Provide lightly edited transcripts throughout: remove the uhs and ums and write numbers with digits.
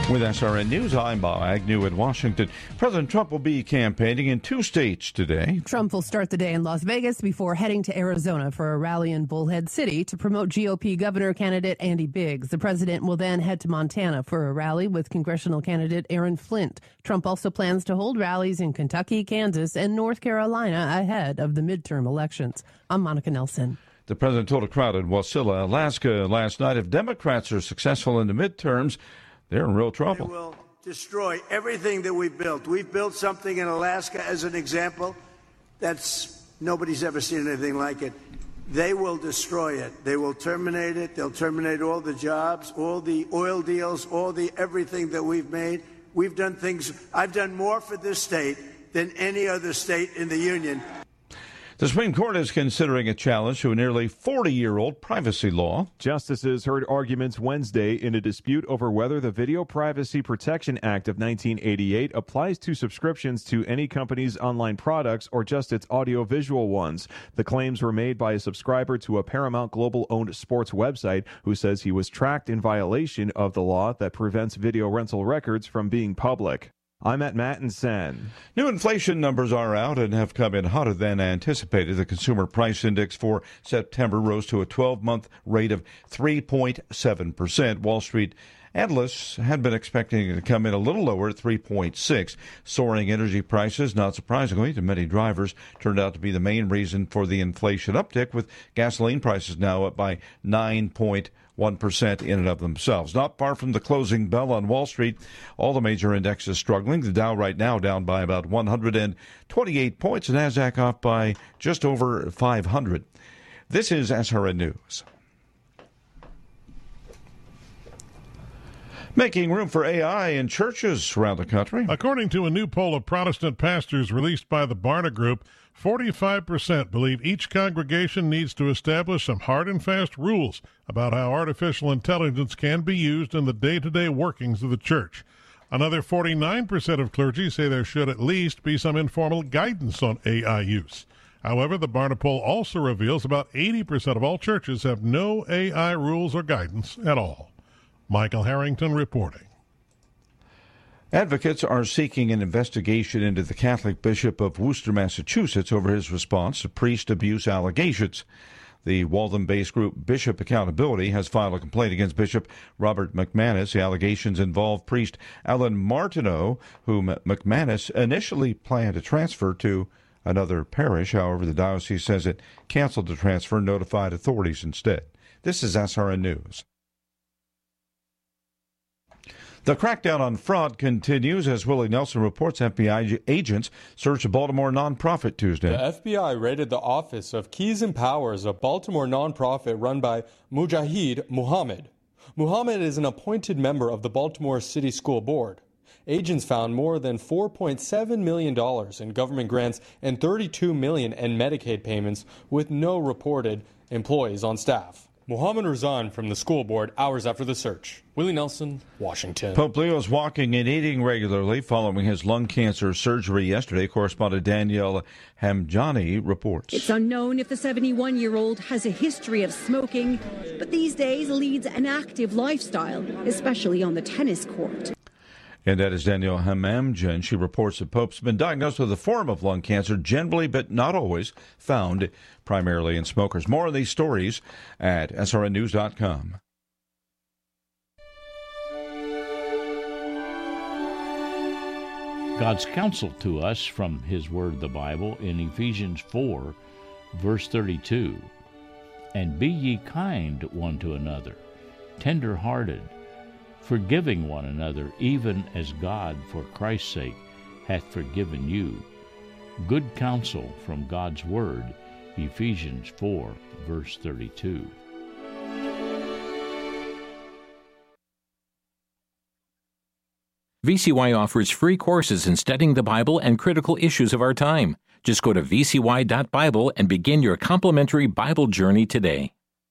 With SRN News, I'm Bob Agnew in Washington. President Trump will be campaigning in 2 states today. Trump will start the day in Las Vegas before heading to Arizona for a rally in Bullhead City to promote GOP governor candidate Andy Biggs. The president will then head to Montana for a rally with congressional candidate Aaron Flint. Trump also plans to hold rallies in Kentucky, Kansas, and North Carolina ahead of the midterm elections. I'm Monica Nelson. The president told a crowd in Wasilla, Alaska last night, if Democrats are successful in the midterms, they're in real trouble. They will destroy everything that we've built. We've built something in Alaska, as an example, nobody's ever seen anything like it. They will destroy it. They will terminate it. They'll terminate all the jobs, all the oil deals, everything that we've made. We've done things. I've done more for this state than any other state in the union. The Supreme Court is considering a challenge to a nearly 40-year-old privacy law. Justices heard arguments Wednesday in a dispute over whether the Video Privacy Protection Act of 1988 applies to subscriptions to any company's online products or just its audiovisual ones. The claims were made by a subscriber to a Paramount Global-owned sports website who says he was tracked in violation of the law that prevents video rental records from being public. I'm at Matt and Sen. New inflation numbers are out and have come in hotter than anticipated. The Consumer Price Index for September rose to a 12-month rate of 3.7%. Wall Street analysts had been expecting it to come in a little lower at 3.6. Soaring energy prices, not surprisingly to many drivers, turned out to be the main reason for the inflation uptick, with gasoline prices now up by 9.1% in and of themselves. Not far from the closing bell on Wall Street, all the major indexes struggling. The Dow right now down by about 128 points, and NASDAQ off by just over 500. This is SRN News. Making room for AI in churches around the country. According to a new poll of Protestant pastors released by the Barna Group, 45% believe each congregation needs to establish some hard and fast rules about how artificial intelligence can be used in the day-to-day workings of the church. Another 49% of clergy say there should at least be some informal guidance on AI use. However, the Barna poll also reveals about 80% of all churches have no AI rules or guidance at all. Michael Harrington reporting. Advocates are seeking an investigation into the Catholic Bishop of Worcester, Massachusetts, over his response to priest abuse allegations. The Waltham-based group Bishop Accountability has filed a complaint against Bishop Robert McManus. The allegations involve priest Alan Martineau, whom McManus initially planned to transfer to another parish. However, the diocese says it canceled the transfer and notified authorities instead. This is SRN News. The crackdown on fraud continues as Willie Nelson reports. FBI agents searched a Baltimore nonprofit Tuesday. The FBI raided the office of Keys and Powers, a Baltimore nonprofit run by Mujahid Muhammad. Muhammad is an appointed member of the Baltimore City School Board. Agents found more than $4.7 million in government grants and $32 million in Medicaid payments with no reported employees on staff. Muhammad resigned from the school board hours after the search. Willie Nelson, Washington. Pope Leo is walking and eating regularly following his lung cancer surgery yesterday. Correspondent Danielle Hamjani reports. It's unknown if the 71-year-old has a history of smoking, but these days leads an active lifestyle, especially on the tennis court. And that is Danielle Hamamjan. She reports that Pope's been diagnosed with a form of lung cancer, generally but not always, found primarily in smokers. More on these stories at srnnews.com. God's counsel to us from His Word, the Bible, in Ephesians 4, verse 32. And be ye kind one to another, tender-hearted, forgiving one another, even as God, for Christ's sake, hath forgiven you. Good counsel from God's Word, Ephesians 4, verse 32. VCY offers free courses in studying the Bible and critical issues of our time. Just go to vcy.bible and begin your complimentary Bible journey today.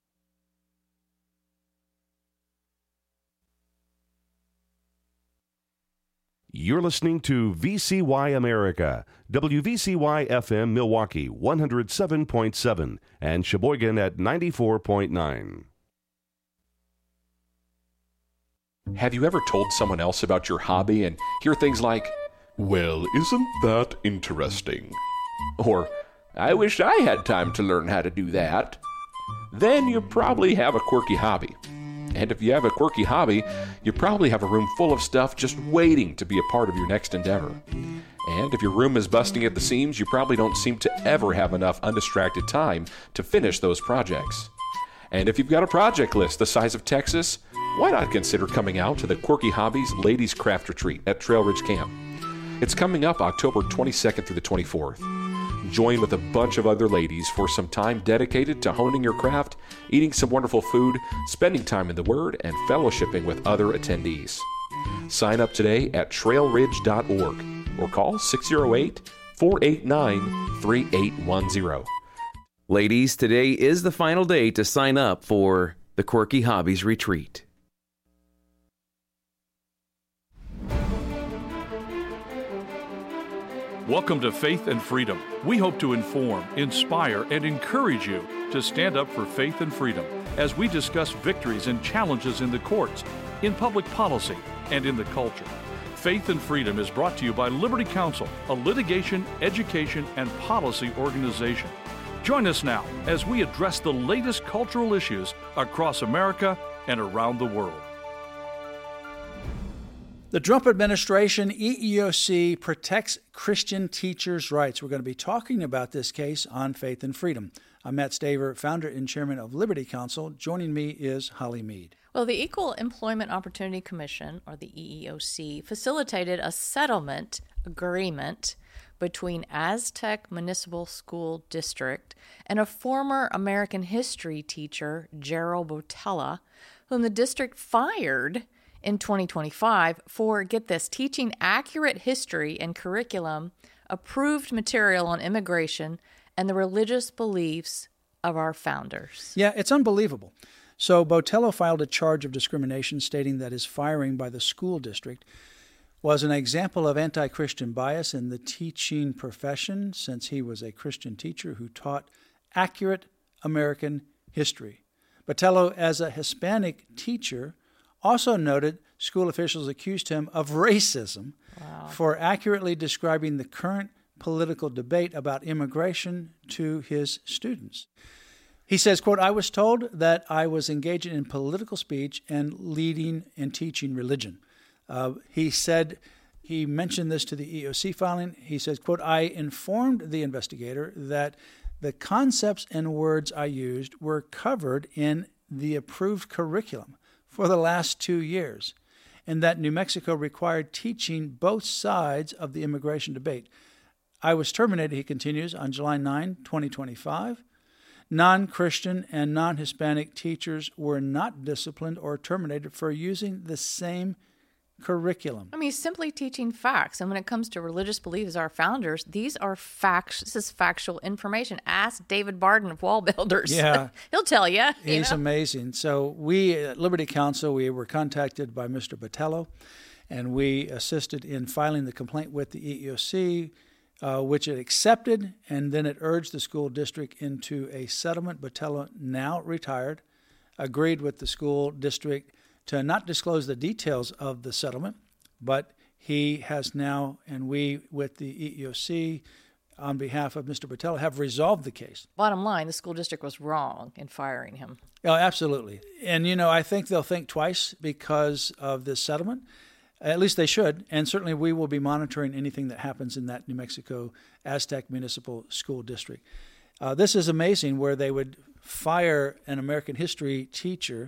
You're listening to VCY America, WVCY FM Milwaukee 107.7 and Sheboygan at 94.9. Have you ever told someone else about your hobby and hear things like, "Well, isn't that interesting?" Or, "I wish I had time to learn how to do that"? Then you probably have a quirky hobby. And if you have a quirky hobby, you probably have a room full of stuff just waiting to be a part of your next endeavor. And if your room is busting at the seams, you probably don't seem to ever have enough undistracted time to finish those projects. And if you've got a project list the size of Texas, why not consider coming out to the Quirky Hobbies Ladies Craft Retreat at Trail Ridge Camp? It's coming up October 22nd through the 24th. Join with a bunch of other ladies for some time dedicated to honing your craft, eating some wonderful food, spending time in the Word, and fellowshipping with other attendees. Sign up today at trailridge.org or call 608-489-3810. Ladies, today is the final day to sign up for the Quirky Hobbies Retreat. Welcome to Faith and Freedom. We hope to inform, inspire, and encourage you to stand up for faith and freedom as we discuss victories and challenges in the courts, in public policy, and in the culture. Faith and Freedom is brought to you by Liberty Counsel, a litigation, education, and policy organization. Join us now as we address the latest cultural issues across America and around the world. The Trump administration, EEOC, protects Christian teachers' rights. We're going to be talking about this case on Faith and Freedom. I'm Matt Staver, founder and chairman of Liberty Counsel. Joining me is Holly Mead. Well, the Equal Employment Opportunity Commission, or the EEOC, facilitated a settlement agreement between Aztec Municipal School District and a former American history teacher, Gerald Botella, whom the district fired in 2025 for, get this, teaching accurate history and curriculum, approved material on immigration, and the religious beliefs of our founders. Yeah, it's unbelievable. So Botella filed a charge of discrimination stating that his firing by the school district was an example of anti-Christian bias in the teaching profession, since he was a Christian teacher who taught accurate American history. Botella, as a Hispanic teacher, also noted school officials accused him of racism for accurately describing the current political debate about immigration to his students. He says, quote, "I was told that I was engaging in political speech and leading and teaching religion." He said, he mentioned this to the EEOC filing. He says, quote, "I informed the investigator that the concepts and words I used were covered in the approved curriculum for the last 2 years, and that New Mexico required teaching both sides of the immigration debate. I was terminated," he continues, "on July 9, 2025. Non-Christian and non-Hispanic teachers were not disciplined or terminated for using the same curriculum." I mean, he's simply teaching facts. And when it comes to religious beliefs as our founders, these are facts. This is factual information. Ask David Barden of Wall Builders. Yeah. He'll tell you. He's amazing. So we at Liberty Counsel, we were contacted by Mr. Botella, and we assisted in filing the complaint with the EEOC, which it accepted, and then it urged the school district into a settlement. Botella, now retired, agreed with the school district to not disclose the details of the settlement, but he has now, and we with the EEOC, on behalf of Mr. Botella, have resolved the case. Bottom line, the school district was wrong in firing him. Oh, absolutely. And, I think they'll think twice because of this settlement. At least they should. And certainly we will be monitoring anything that happens in that New Mexico Aztec Municipal School District. This is amazing, where they would fire an American history teacher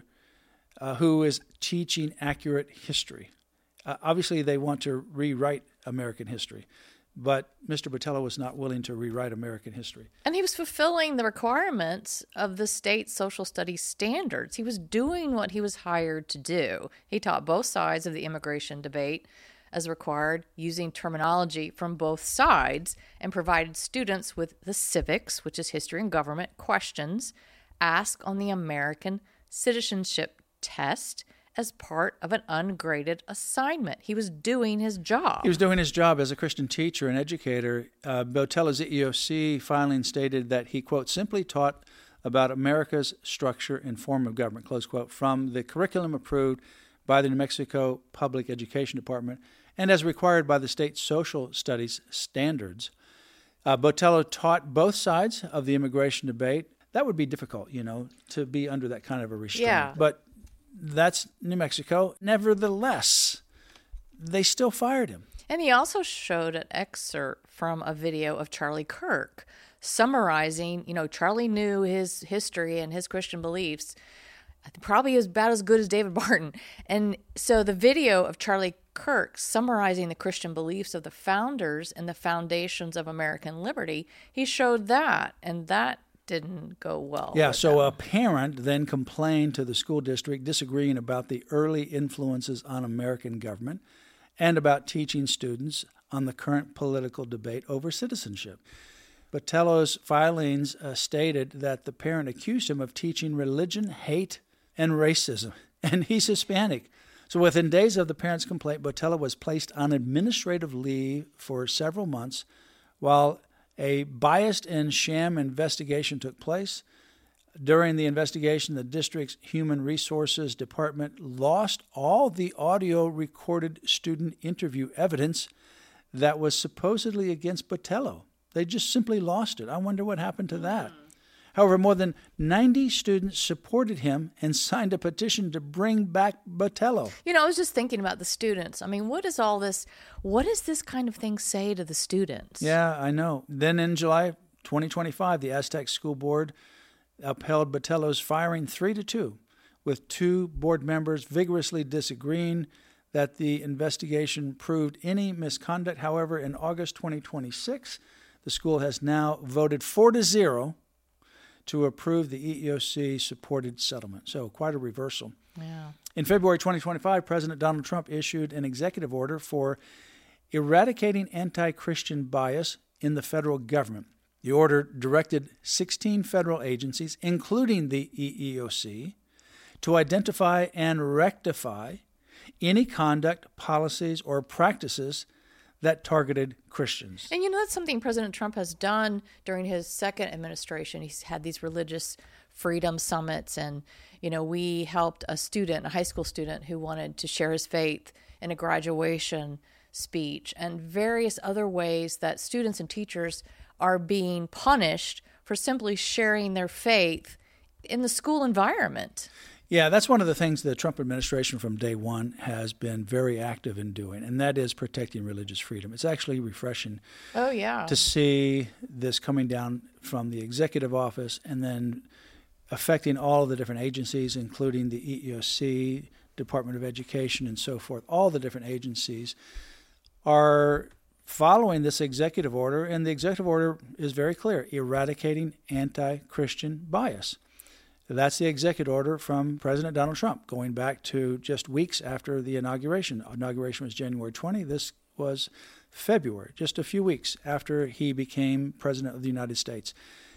who is teaching accurate history. Obviously, they want to rewrite American history, but Mr. Botella was not willing to rewrite American history. And he was fulfilling the requirements of the state social studies standards. He was doing what he was hired to do. He taught both sides of the immigration debate as required, using terminology from both sides, and provided students with the civics, which is history and government, questions asked on the American citizenship test as part of an ungraded assignment. He was doing his job. He was doing his job as a Christian teacher and educator. Botella's EEOC filing stated that he, quote, "simply taught about America's structure and form of government," close quote, from the curriculum approved by the New Mexico Public Education Department and as required by the state social studies standards. Botelho taught both sides of the immigration debate. That would be difficult, to be under that kind of a restraint. Yeah. But that's New Mexico. Nevertheless, they still fired him. And he also showed an excerpt from a video of Charlie Kirk summarizing, Charlie knew his history and his Christian beliefs, probably about as good as David Barton. And so the video of Charlie Kirk summarizing the Christian beliefs of the founders and the foundations of American liberty, he showed that, and that didn't go well. Yeah, so a parent then complained to the school district disagreeing about the early influences on American government and about teaching students on the current political debate over citizenship. Botelho's filings stated that the parent accused him of teaching religion, hate, and racism, and he's Hispanic. So within days of the parent's complaint, Botelho was placed on administrative leave for several months while a biased and sham investigation took place. During the investigation, the district's Human Resources Department lost all the audio recorded student interview evidence that was supposedly against Botelho. They just simply lost it. I wonder what happened to that. However, more than 90 students supported him and signed a petition to bring back Botelho. I was just thinking about the students. I mean, what does this kind of thing say to the students? Yeah, I know. Then in July 2025, the Aztec School Board upheld Botelho's firing 3-2, with 2 board members vigorously disagreeing that the investigation proved any misconduct. However, in August 2026, the school has now voted 4-0 to approve the EEOC-supported settlement. So quite a reversal. Yeah. In February 2025, President Donald Trump issued an executive order for eradicating anti-Christian bias in the federal government. The order directed 16 federal agencies, including the EEOC, to identify and rectify any conduct, policies, or practices that targeted Christians. And that's something President Trump has done during his second administration. He's had these religious freedom summits, and, we helped a high school student who wanted to share his faith in a graduation speech, and various other ways that students and teachers are being punished for simply sharing their faith in the school environment. Yeah, that's one of the things the Trump administration from day one has been very active in doing, and that is protecting religious freedom. It's actually refreshing to see this coming down from the executive office and then affecting all of the different agencies, including the EEOC, Department of Education, and so forth. All the different agencies are following this executive order, and the executive order is very clear: eradicating anti-Christian bias. That's the executive order from President Donald Trump, going back to just weeks after the inauguration. Inauguration was January 20. This was February, just a few weeks after he became President of the United States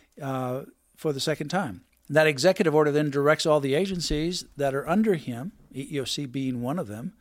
for the second time. That executive order then directs all the agencies that are under him, EEOC being one of them,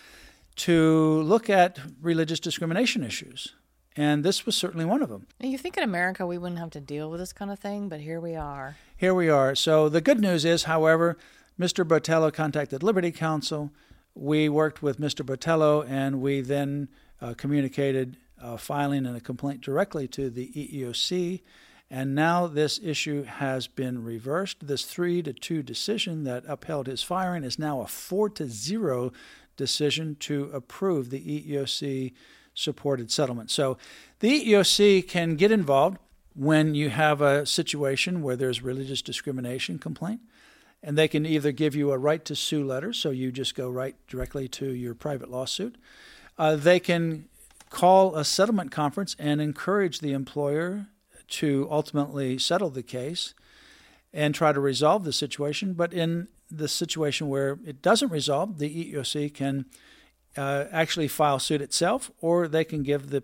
to look at religious discrimination issues. And this was certainly one of them. You think in America we wouldn't have to deal with this kind of thing, but here we are. Here we are. So the good news is, however, Mr. Botelho contacted Liberty Counsel. We worked with Mr. Botelho, and we then communicated filing and a complaint directly to the EEOC. And now this issue has been reversed. This 3-2 decision that upheld his firing is now a 4-0 decision to approve the EEOC supported settlement. So the EEOC can get involved when you have a situation where there's religious discrimination complaint, and they can either give you a right to sue letter, so you just go right directly to your private lawsuit. They can call a settlement conference and encourage the employer to ultimately settle the case and try to resolve the situation. But in the situation where it doesn't resolve, the EEOC can actually file suit itself, or they can give the